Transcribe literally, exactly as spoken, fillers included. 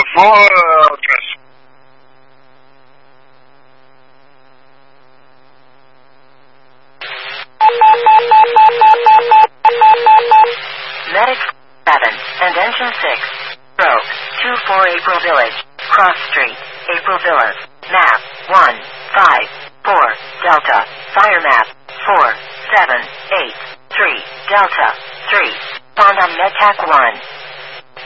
full uh, address. Medic seven and Engine six. Broke. two four April Village. Cross Street. April Villas. Map. one five four. Delta. Fire map. four seven eight three. Delta. three. Found on MedTac one.